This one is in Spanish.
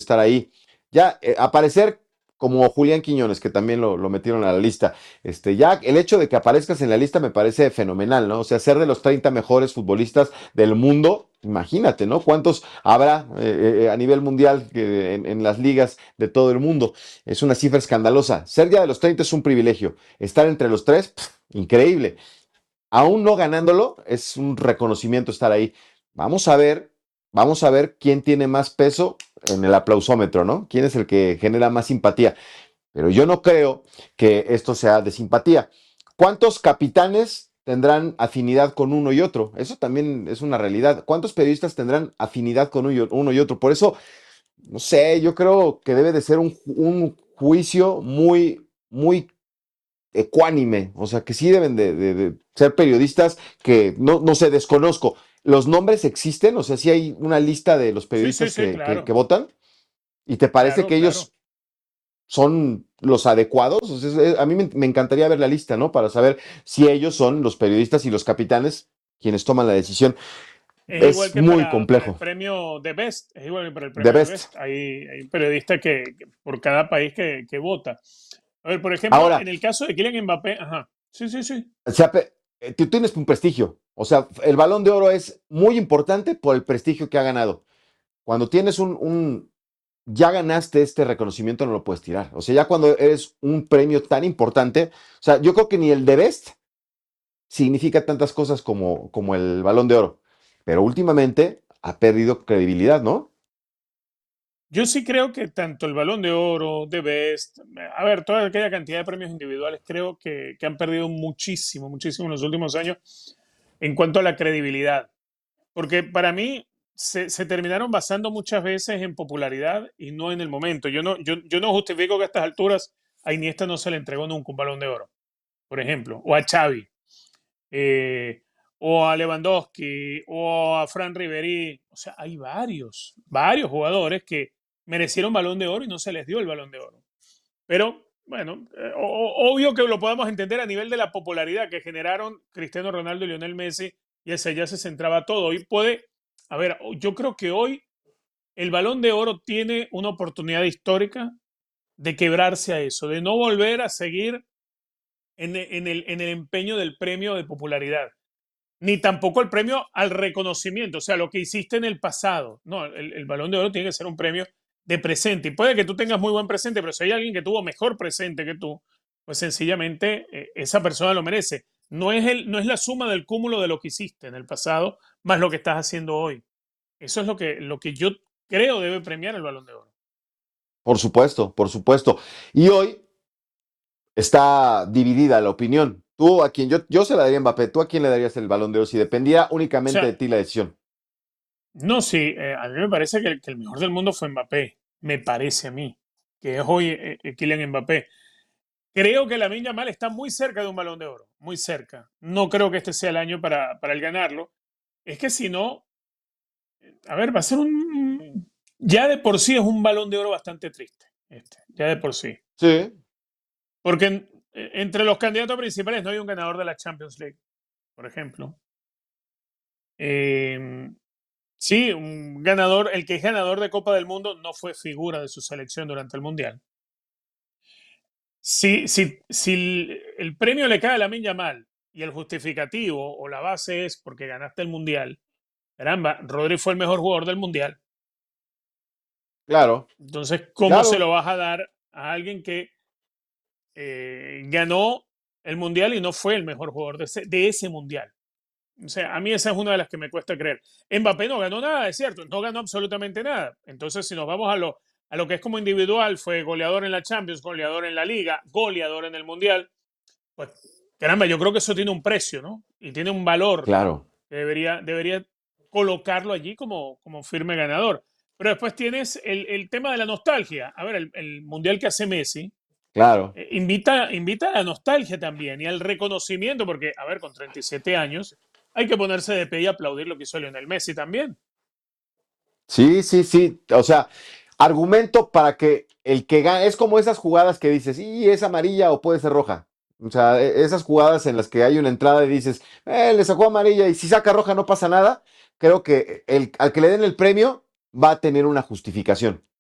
estar ahí. Ya, aparecer como Julián Quiñones, que también lo metieron a la lista. Ya el hecho de que aparezcas en la lista me parece fenomenal, ¿no? O sea, ser de los 30 mejores futbolistas del mundo, imagínate, ¿no? ¿Cuántos habrá a nivel mundial en las ligas de todo el mundo? Es una cifra escandalosa. Ser ya de los 30 es un privilegio. Estar entre los tres, increíble. Aún no ganándolo, es un reconocimiento estar ahí. Vamos a ver, vamos a ver quién tiene más peso en el aplausómetro, ¿no? ¿Quién es el que genera más simpatía? Pero yo no creo que esto sea de simpatía. ¿Cuántos capitanes tendrán afinidad con uno y otro? Eso también es una realidad. ¿Cuántos periodistas tendrán afinidad con uno y otro? Por eso, no sé, yo creo que debe de ser un juicio muy ecuánime. O sea, que sí deben de ser periodistas que, no sé, desconozco. ¿Los nombres existen? O sea, sí hay una lista de los Sí, sí, periodistas sí, que claro, votan. ¿Y te parece claro, que claro. ellos son los adecuados? O sea, a mí me encantaría ver la lista, ¿no? Para saber si ellos son los periodistas y los capitanes quienes toman la decisión. Es igual Es que muy para el complejo. premio de Best, es igual que para el The premio de best. Best. Hay un periodista que por cada país que vota. A ver, por ejemplo, Ahora, en el caso de Kylian Mbappé, ajá, sí, sí, sí, o sea, tú tienes un prestigio. O sea, el Balón de Oro es muy importante por el prestigio que ha ganado. Cuando tienes ya ganaste este reconocimiento, no lo puedes tirar. O sea, ya cuando eres un premio tan importante, o sea, yo creo que ni el de Best significa tantas cosas como el Balón de Oro. Pero últimamente ha perdido credibilidad, ¿no? yo sí creo que tanto el Balón de Oro, de Best, a ver, toda aquella cantidad de premios individuales, creo que han perdido muchísimo, muchísimo en los últimos años en cuanto a la credibilidad. Porque para mí se terminaron basando muchas veces en popularidad y no en el momento. Yo no justifico que a estas alturas a Iniesta no se le entregó nunca un Balón de Oro, por ejemplo, o a Xavi, eh, o a Lewandowski, o a Fran Riveri. O sea, hay varios jugadores que merecieron Balón de Oro y no se les dio el Balón de Oro. Pero bueno, obvio que lo podamos entender a nivel de la popularidad que generaron Cristiano Ronaldo y Lionel Messi, y ese ya se centraba todo. Hoy puede, a ver, yo creo que hoy el Balón de Oro tiene una oportunidad histórica de quebrarse a eso, de no volver a seguir en el empeño del premio de popularidad, ni tampoco el premio al reconocimiento, o sea, lo que hiciste en el pasado. No, el Balón de Oro tiene que ser un premio de presente. Y puede que tú tengas muy buen presente, pero si hay alguien que tuvo mejor presente que tú, pues sencillamente esa persona lo merece. No es la suma del cúmulo de lo que hiciste en el pasado más lo que estás haciendo hoy. Eso es lo que yo creo debe premiar el Balón de Oro. Por supuesto, por supuesto. Y hoy está dividida la opinión. Tú a quién, yo se la daría a Mbappé, ¿tú a quién le darías el Balón de Oro si dependiera O únicamente de sea, ti la decisión? no, sí, a mí me parece que el mejor del mundo fue Mbappé. Me parece a mí, que es hoy Kylian Mbappé. Creo que Lamine Yamal está muy cerca de un Balón de Oro, muy cerca. No creo que este sea el año para él ganarlo. Es que si no, a ver, va a ser un... Ya de por sí es un Balón de Oro bastante triste, ya de por sí. Sí, Porque entre los candidatos principales no hay un ganador de la Champions League, por ejemplo. Eh, sí, un ganador, el que es ganador de Copa del Mundo no fue figura de su selección durante el Mundial. Si el premio le cae a Lamine Yamal y el justificativo o la base es porque ganaste el Mundial, caramba, Rodri fue el mejor jugador del Mundial. claro, Entonces, ¿cómo se claro. lo vas a dar a alguien que ganó el Mundial y no fue el mejor jugador de ese Mundial? O sea, a mí esa es una de las que me cuesta creer. Mbappé no ganó nada, es cierto, no ganó absolutamente nada. Entonces, si nos vamos a lo que es como individual, fue goleador en la Champions, goleador en la Liga, goleador en el Mundial. Pues, caramba, yo creo que eso tiene un precio, ¿no? Y tiene un valor Claro, que debería colocarlo allí como firme ganador. Pero después tienes el tema de la nostalgia. A ver, el mundial que hace Messi claro. invita a la nostalgia también y al reconocimiento, porque, a ver, con 37 años hay que ponerse de pie y aplaudir lo que hizo Lionel Messi también. Sí, sí, sí. O sea, argumento para que el que gane, es como esas jugadas que dices, y es amarilla o puede ser roja. O sea, esas jugadas en las que hay una entrada y dices, le sacó amarilla y si saca roja no pasa nada. Creo que al que le den el premio va a tener una justificación.